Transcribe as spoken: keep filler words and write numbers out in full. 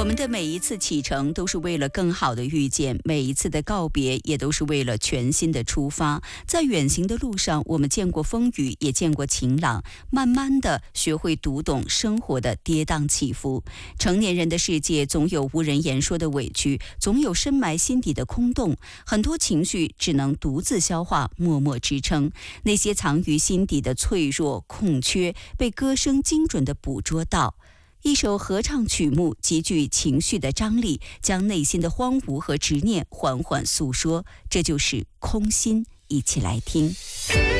们的每一次启程都是为了更好的遇见，每一次的告别也都是为了全新的出发。在远行的路上，我们见过风雨，也见过晴朗，慢慢的学会读懂生活的跌宕起伏。成年人的世界总有无人言说的委屈，总有深埋心底的空洞，很多情绪只能独自消化，默默支撑。那些藏于心底的脆弱空缺，被歌声精准地捕捉到。一首合唱曲目极具情绪的张力，将内心的荒芜和执念缓缓诉说，这就是空心。一起来听。